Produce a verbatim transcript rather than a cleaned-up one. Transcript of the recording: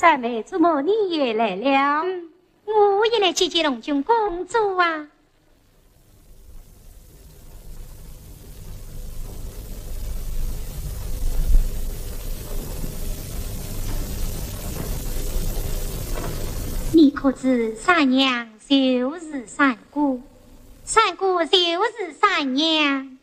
三妹，怎么你也来了？ 嗯，我也来接接龙君公主啊。你可知三娘就是三姑，三姑就是三娘。